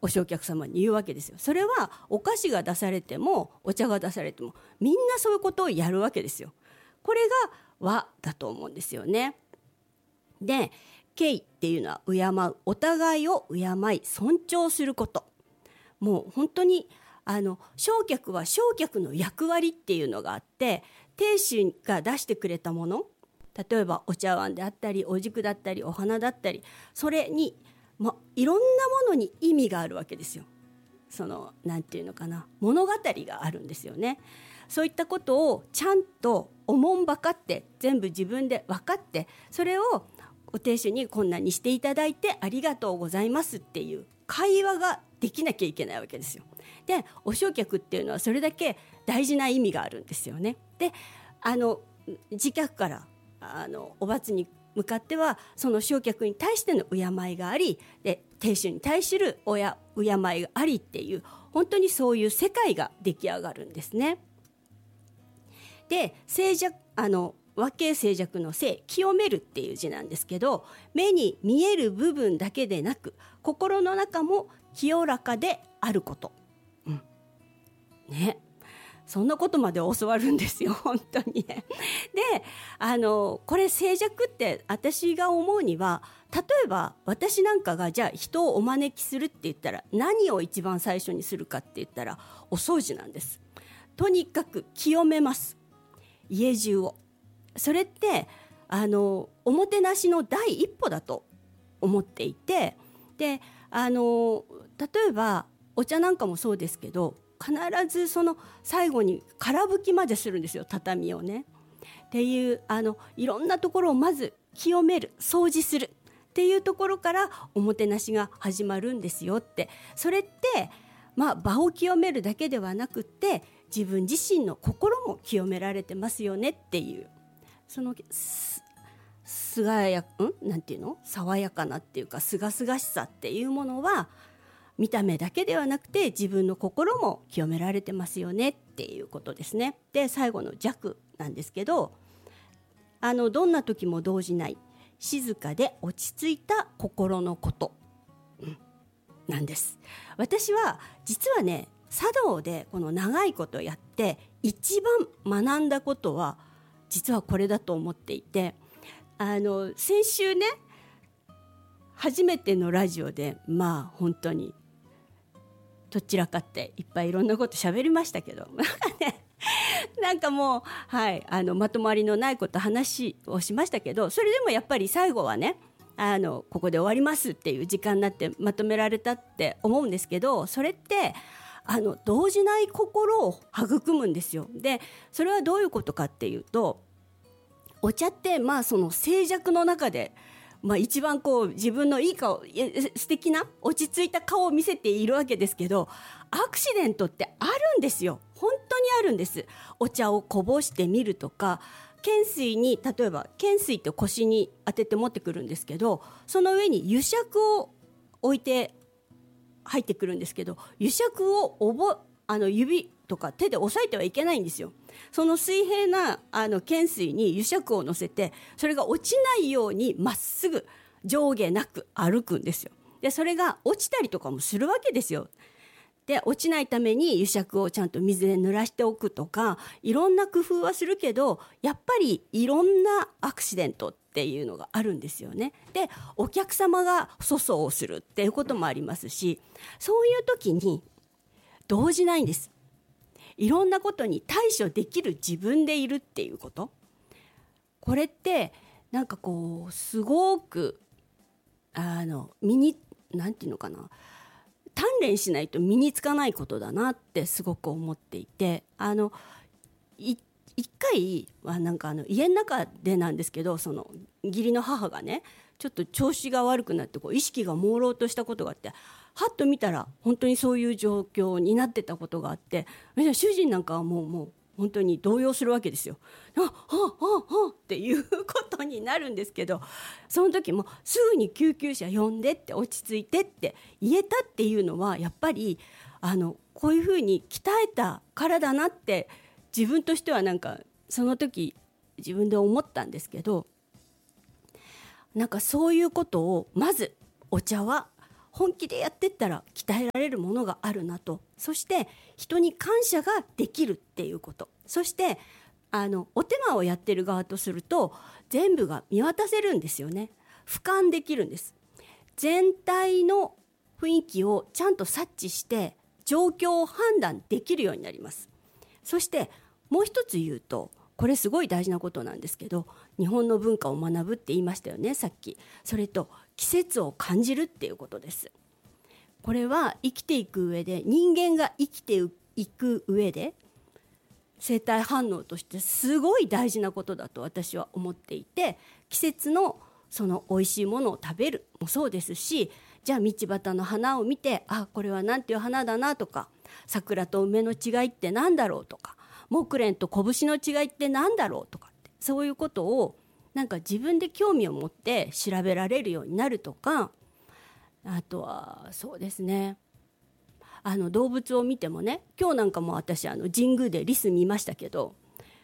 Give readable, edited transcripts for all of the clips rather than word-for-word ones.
お客様に言うわけですよ。それはお菓子が出されてもお茶が出されてもみんなそういうことをやるわけですよ。これが和だと思うんですよね。で、敬っていうのは敬う、お互いを敬い尊重すること。もう本当に正客は正客の役割っていうのがあって、亭主が出してくれたもの、例えばお茶碗であったりお軸だったりお花だったり、それにいろんなものに意味があるわけですよ。なんていうのかな、物語があるんですよね。そういったことをちゃんとおもんばかって全部自分で分かって、それをお亭主にこんなにしていただいてありがとうございますっていう会話ができなきゃいけないわけですよ。で、お正客っていうのはそれだけ大事な意味があるんですよね。で、次客からお罰に向かってはその正客に対しての敬いがあり、で亭主に対する敬いがありっていう、本当にそういう世界が出来上がるんですね。で、和敬静寂の静、清めるっていう字なんですけど、目に見える部分だけでなく心の中も清らかであること、ね、そんなことまで教わるんですよ、本当にね。で、これ静寂って私が思うには、例えば私なんかがじゃあ人をお招きするって言ったら何を一番最初にするかって言ったらお掃除なんです。とにかく清めます、家中を。それっておもてなしの第一歩だと思っていて、で例えばお茶なんかもそうですけど、必ずその最後に空拭きまでするんですよ、畳をね。っていういろんなところをまず清める、掃除するっていうところからおもてなしが始まるんですよって。それって場を清めるだけではなくって自分自身の心も清められてますよねっていう、そのなんていうの、爽やかなっていうかすがすがしさっていうものは見た目だけではなくて自分の心も清められてますよねっていうことですね。で、最後の弱なんですけど、どんな時も動じない静かで落ち着いた心のこと、なんです。私は実はね、茶道でこの長いことやって一番学んだことは実はこれだと思っていて、先週ね、初めてのラジオで本当にどちらかっていっぱいいろんなこと喋りましたけどなんかもう、まとまりのないこと話をしましたけど、それでもやっぱり最後はね、ここで終わりますっていう時間になってまとめられたって思うんですけど、それって動じない心を育むんですよ。で、それはどういうことかっていうと、お茶ってその静寂の中で一番自分のいい顔、素敵な落ち着いた顔を見せているわけですけど、アクシデントってあるんですよ。本当にあるんです。お茶をこぼしてみるとか、懸垂に、例えば懸垂って腰に当てて持ってくるんですけど、その上に湯杓を置いて入ってくるんですけど、湯杓を指とか手で押さえてはいけないんですよ。その水平な懸垂に湯杓を乗せて、それが落ちないようにまっすぐ上下なく歩くんですよ。で、それが落ちたりとかもするわけですよ。で、落ちないために湯杓をちゃんと水で濡らしておくとか、いろんな工夫はするけど、やっぱりいろんなアクシデントっていうのがあるんですよね。で、お客様が粗相をするっていうこともありますし、そういう時に動じないんです。いろんなことに対処できる自分でいるっていうこと。これってなんかすごくなんていうのかな、鍛錬しないと身につかないことだなってすごく思っていて、一回はなんか家の中でなんですけど、その義理の母がね、ちょっと調子が悪くなって意識が朦朧としたことがあって、はっと見たら本当にそういう状況になってたことがあって、主人なんかはもう本当に動揺するわけですよ。っていうことになるんですけど、その時もすぐに救急車呼んでって落ち着いてって言えたっていうのは、やっぱりこういうふうに鍛えたからだなって自分としてはなんかその時自分で思ったんですけど、なんかそういうことをまずお茶は本気でやってったら鍛えられるものがあるなと、そして人に感謝ができるっていうこと、そしてお手間をやってる側とすると全部が見渡せるんですよね。俯瞰できるんです。全体の雰囲気をちゃんと察知して状況を判断できるようになります。そしてもう一つ言うと、これすごい大事なことなんですけど、日本の文化を学ぶって言いましたよね、さっき。それと季節を感じるっていうことです。これは生きていく上で、人間が生きていく上で生体反応としてすごい大事なことだと私は思っていて、季節のその美味しいものを食べるもそうですし、じゃあ道端の花を見て、あ、これはなんていう花だなとか、桜と梅の違いってなんだろうとか、木蓮と拳の違いってなんだろうとかって、そういうことをなんか自分で興味を持って調べられるようになるとか、あとはそうですね、動物を見てもね、今日なんかも私神宮でリス見ましたけど、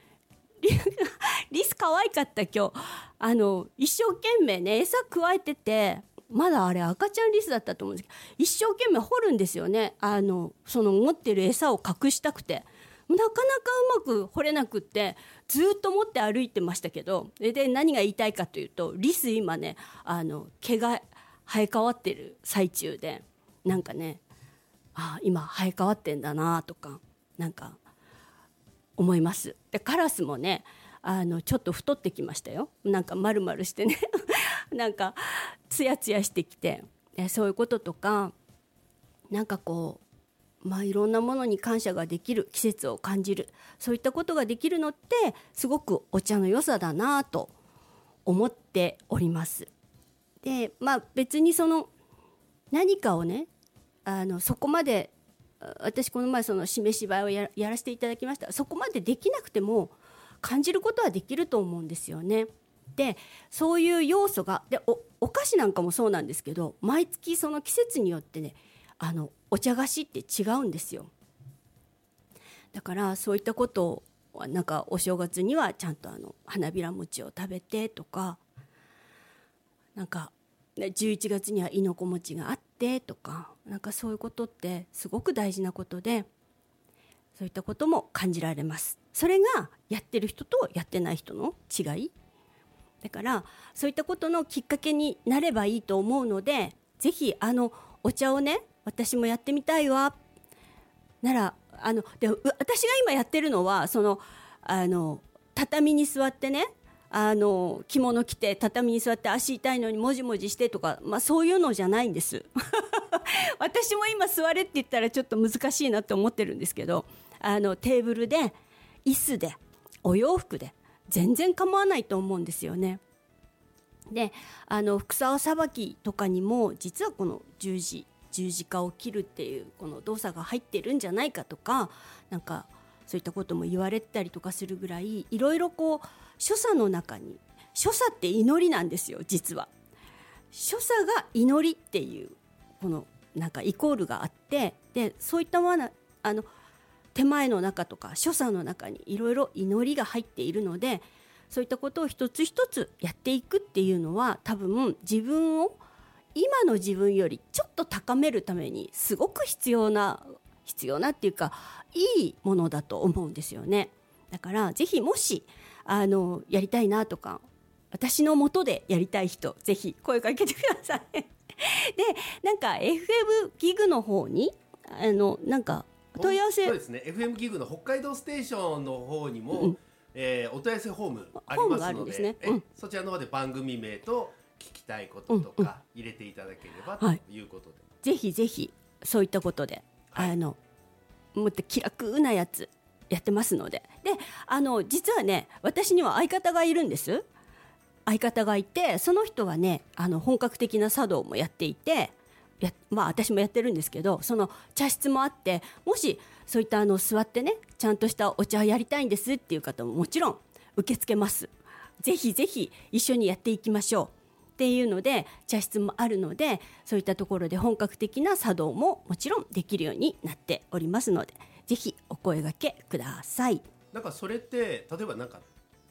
リス可愛かった。今日一生懸命ね餌加えてて、まだあれ赤ちゃんリスだったと思うんですけど、一生懸命掘るんですよね。その持ってる餌を隠したくて、なかなかうまく掘れなくって、ずっと持って歩いてましたけど、で何が言いたいかというと、リス今ね毛が生え変わってる最中で、なんかね、今生え変わってんだなとかなんか思います。でカラスもねちょっと太ってきましたよ。なんか丸々してねなんかツヤツヤしてきて、そういうこととか、なんかこういろんなものに感謝ができる、季節を感じる、そういったことができるのってすごくお茶の良さだなと思っております。で別にその何かをねそこまで、私この前そのしめ芝居をやらせていただきました。そこまでできなくても感じることはできると思うんですよね。でそういう要素がで お菓子なんかもそうなんですけど、毎月その季節によってねお茶菓子って違うんですよ。だからそういったことをなんかお正月にはちゃんと花びら餅を食べてとか、なんか11月にはいのこ餅があってとか、なんかそういうことってすごく大事なことで、そういったことも感じられます。それがやってる人とやってない人の違いだから、そういったことのきっかけになればいいと思うので、ぜひお茶をね、私もやってみたいわならで私が今やってるのは畳に座ってね、着物着て畳に座って足痛いのにもじもじしてとか、そういうのじゃないんです私も今座れって言ったらちょっと難しいなって思ってるんですけど、テーブルで椅子でお洋服で全然構わないと思うんですよね。で服装さばきとかにも実はこの十字架を切るっていうこの動作が入ってるんじゃないかとか、なんかそういったことも言われたりとかするぐらい、いろいろこう所作の中に、所作って祈りなんですよ。実は所作が祈りっていうこのなんかイコールがあって、でそういったもの手前の中とか所作の中にいろいろ祈りが入っているので、そういったことを一つ一つやっていくっていうのは、多分自分を今の自分よりちょっと高めるためにすごく必要なっていうか、いいものだと思うんですよね。だからぜひもしやりたいなとか、私の元でやりたい人、ぜひ声かけてくださいでなんか FM ギグの方になんか問い合わせ、 そうですね、 FM ギグの北海道ステーションの方にも、お問い合わせフォームありますの で、そちらの方で番組名と聞きたいこととか入れていただければということで、 ぜひぜひそういったことで、もっと気楽なやつやってますので。で実はね、私には相方がいるんです。相方がいて、その人はね本格的な茶道もやっていて、私もやってるんですけど、その茶室もあって、もしそういった座ってねちゃんとしたお茶をやりたいんですっていう方ももちろん受け付けます。ぜひぜひ一緒にやっていきましょうっていうので、茶室もあるので、そういったところで本格的な茶道ももちろんできるようになっておりますので、ぜひお声掛けください。 なんかそれって例えばなんか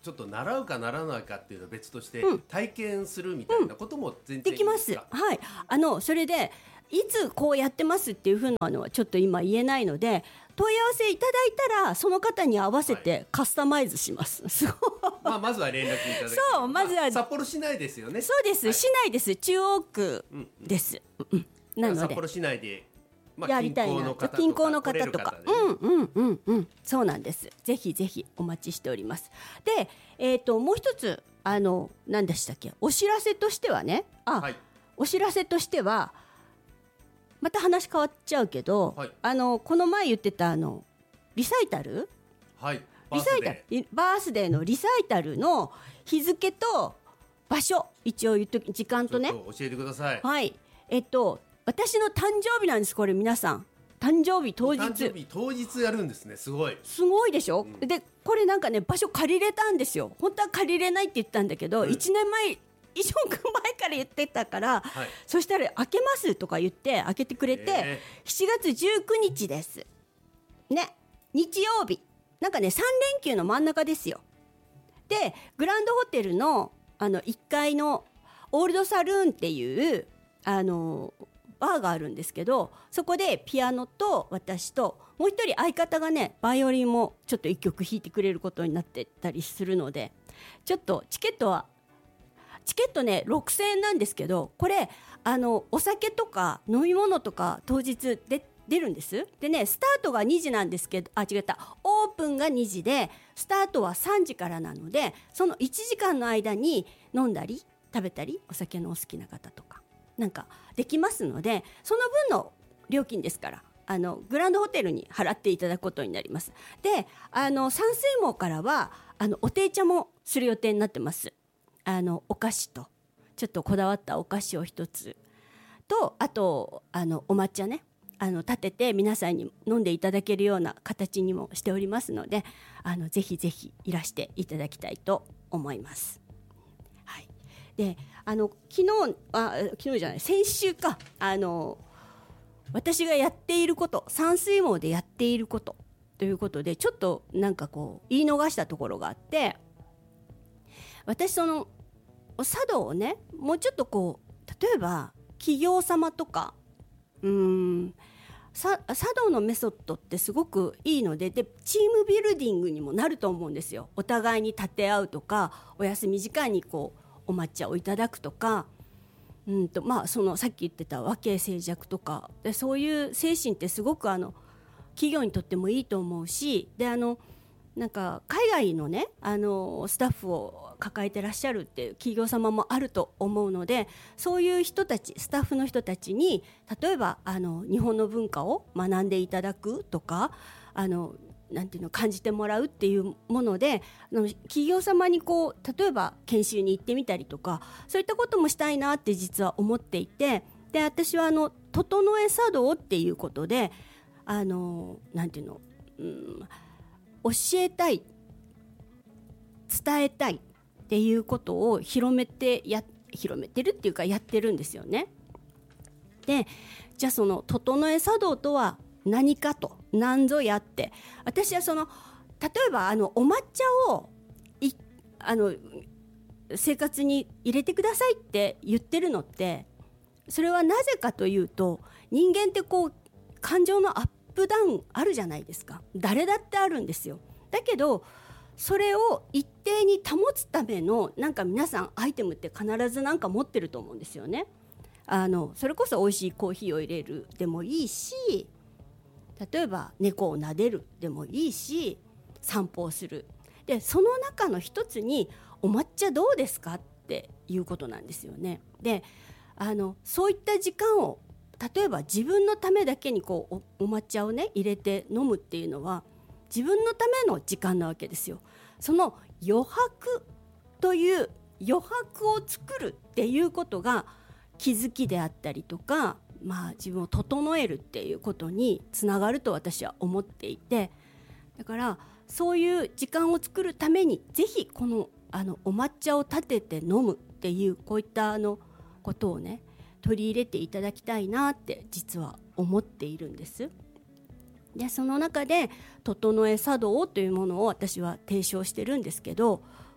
ちょっと習うか習わないかっていうのは別として、 うん体験するみたいなことも全然できます。 いいんですか？ はい。それでいつこうやってますっていうふうなのはちょっと今言えないので、問い合わせいただいたらその方に合わせてカスタマイズします。そうまずは連絡いただいて、 そうまずは札幌市内ですよね。 そうです、 はい、 市内です。中央区です、なので札幌市内で、 やりたいな、近郊の方とか、そうなんです。ぜひぜひお待ちしております。で、もう一つ何でしたっけ、お知らせとしてはね、 はい、 お知らせとしてはまた話変わっちゃうけど、 はい、 この前言ってたリサイタル、 はい、 バースデーのリサイタルの日付と場所、一応言っと時間とね、 ちょっと教えてください。 はい、私の誕生日なんです。これ皆さん誕生日当日、 誕生日当日やるんですね。すごいでしょ、でこれなんかね、場所借りれたんですよ。本当は借りれないって言ったんだけど、1年前以上前から言ってたから、そしたら開けますとか言って開けてくれて、7月19日ですね、日曜日、なんかね3連休の真ん中ですよ。でグランドホテルの1階のオールドサルーンっていうバーがあるんですけど、そこでピアノと私ともう一人相方がね、バイオリンもちょっと1曲弾いてくれることになってたりするので、ちょっとチケットね6000円なんですけど、これお酒とか飲み物とか当日で出るんです。でね、スタートが2時なんですけど、違った、オープンが2時でスタートは3時からなので、その1時間の間に飲んだり食べたり、お酒のお好きな方とかなんかできますので、その分の料金ですからグランドホテルに払っていただくことになります。で山水門からはお定茶もする予定になってます。お菓子とちょっとこだわったお菓子を一つと、あとお抹茶ね立てて皆さんに飲んでいただけるような形にもしておりますので、ぜひぜひいらしていただきたいと思います。はい、で昨日じゃない、先週か、私がやっていること、山水網でやっていることということで、ちょっとなんかこう言い逃したところがあって、私その茶道をね、もうちょっとこう例えば企業様とか茶道のメソッドってすごくいいので、チームビルディングにもなると思うんですよ。お互いに立て合うとか、お休み時間にこうお抹茶をいただくとか、そのさっき言ってた和敬静寂とかで、そういう精神ってすごく企業にとってもいいと思うし、でなんか海外のねスタッフを抱えてらっしゃるっていう企業様もあると思うので、そういう人たち、スタッフの人たちに例えば日本の文化を学んでいただくとか、なんていうの、感じてもらうっていうもので、企業様にこう例えば研修に行ってみたりとか、そういったこともしたいなって実は思っていて、で私は整え茶道っていうことでなんていうの、教えたい、伝えたいっていうことを広めてるっていうかやってるんですよね。でじゃあその整え茶道とは何かと、何ぞやって、私は例えばお抹茶を生活に入れてくださいって言ってるのって、それはなぜかというと、人間ってこう感情のアップダウンあるじゃないですか。誰だってあるんですよ。だけどそれを一定に保つためのなんか皆さんアイテムって必ずなんか持ってると思うんですよね。それこそ美味しいコーヒーを入れるでもいいし、例えば猫を撫でるでもいいし、散歩をする、でその中の一つにお抹茶どうですかっていうことなんですよね。でそういった時間を例えば自分のためだけにこう お抹茶をね入れて飲むっていうのは自分のための時間なわけですよ。その余白という余白を作るっていうことが気づきであったりとか、自分を整えるっていうことにつながると私は思っていて、だからそういう時間を作るためにぜひこのお抹茶を立てて飲むっていうこういったことをね取り入れていただきたいなって実は思っているんです。でその中で整え茶道というものを私は提唱してるんですけど、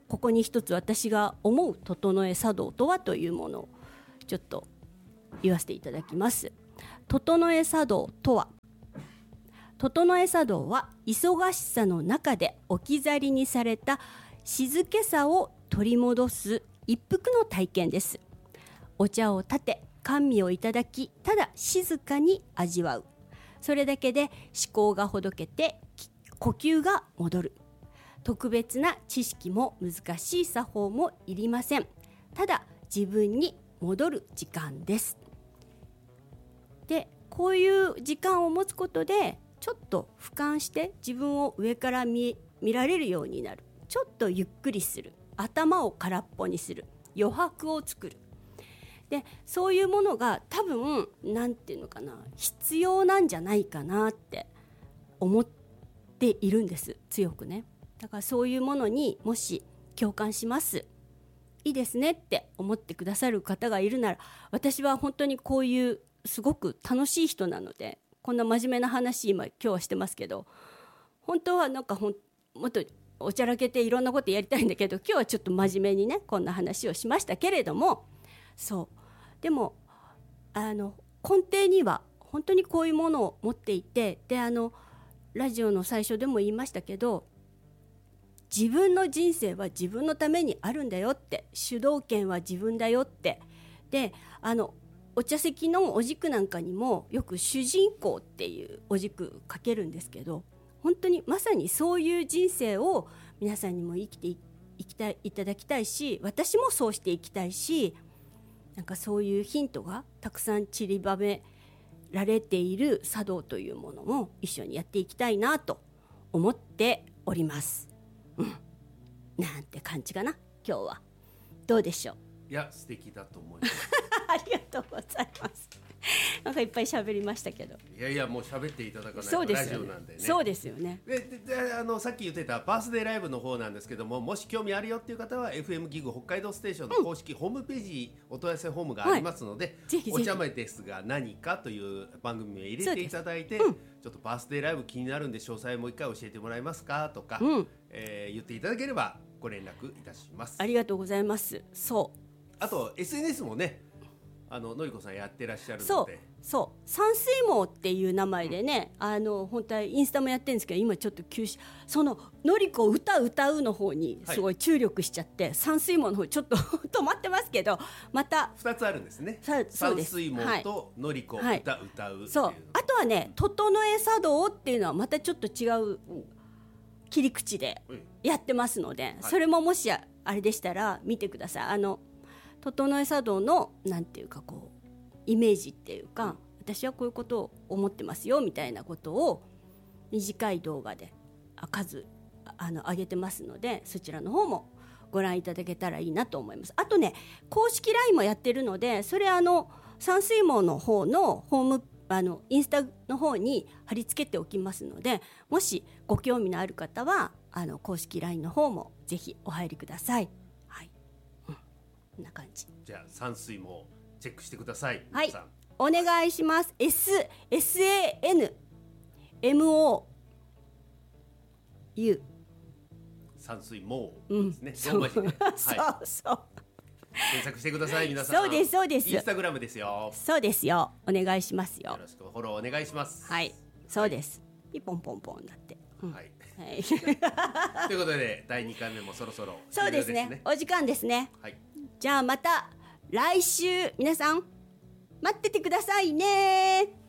ここに一つ私が思う整え茶道とはというものをちょっと言わせていただきます。整え茶道とは、整え茶道は忙しさの中で置き去りにされた静けさを取り戻す一服の体験です。お茶を立て甘味をいただき、ただ静かに味わう。それだけで思考がほどけて呼吸が戻る。特別な知識も難しい作法もいりません。ただ自分に戻る時間です。で、こういう時間を持つことでちょっと俯瞰して自分を上から見られるようになる。ちょっとゆっくりする。頭を空っぽにする。余白を作る。で、そういうものが多分なんていうのかな、必要なんじゃないかなって思っているんです。強くね。だからそういうものにもし共感します、いいですねって思ってくださる方がいるなら、私は本当にこういうすごく楽しい人なので、こんな真面目な話今日はしてますけど、本当はなんかもっとおちゃらけていろんなことやりたいんだけど、今日はちょっと真面目にねこんな話をしましたけれども、そうでも根底には本当にこういうものを持っていて、でラジオの最初でも言いましたけど、自分の人生は自分のためにあるんだよって、主導権は自分だよって。で、お茶席のお軸なんかにもよく主人公っていうお軸かけるんですけど、本当にまさにそういう人生を皆さんにも生きていただきたいし、私もそうしていきたいし、なんかそういうヒントがたくさん散りばめられている茶道というものも一緒にやっていきたいなと思っております。なんて感じかな。今日はどうでしょう。 いや、素敵だと思いますありがとうございます。なんかいっぱい喋りましたけど、 いやいや、もう喋っていただかないそうとラですよね。 ジオなんでね。 そうですよね。 でさっき言ってたバースデーライブの方なんですけども、もし興味あるよっていう方は FM ギグ北海道ステーションの公式ホームページ、お問い合わせフォームがありますので、 ぜひぜひお茶目ですが何かという番組名入れていただいて、ちょっとバースデーライブ気になるんで詳細もう一回教えてもらえますかとか、言っていただければご連絡いたします。 ありがとうございます。そう、 あと SNS もね、のりこさんやってらっしゃるそうので、 そう山水網っていう名前でね、本当はインスタもやってるんですけど、今ちょっと休止、そののりこ歌うの方にすごい注力しちゃって、山水網の方ちょっと止まってますけど、また 2つあるんですね。 そう山です水網とのりこ歌うっていう、 そう、あとはね、整え茶道っていうのはまたちょっと違う切り口でやってますので、それももしあれでしたら見てください。整え茶道のなんていうかこうイメージっていうか、私はこういうことを思ってますよみたいなことを短い動画で数上げてますので、そちらの方もご覧いただけたらいいなと思います。あとね、公式 LINE もやってるので、それ山水網の方のホームインスタの方に貼り付けておきますので、もしご興味のある方は公式 LINE の方もぜひお入りください。はい、こんな感じ。 じゃあ山水もチェックしてください。 はい、 皆さんお願いします。SANMOU 山水網ですね。ローマ字で、はい、 そうそう。 検索してください皆さん。 そうですそうです。 インスタグラムですよ。 そうですよ。お願いしますよ。 よろしくフォローお願いします。 はい、そうです。ピポンポンポンだって。 はい。 はい。 ということで第2回目もそろそろそうですね。お時間ですね。 はい。 じゃあまた来週皆さん待っててくださいね。